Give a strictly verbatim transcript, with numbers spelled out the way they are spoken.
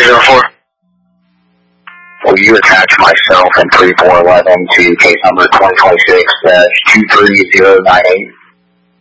zero four. Will you attach myself and three four one one to case number twenty twenty-six dash two three zero nine eight?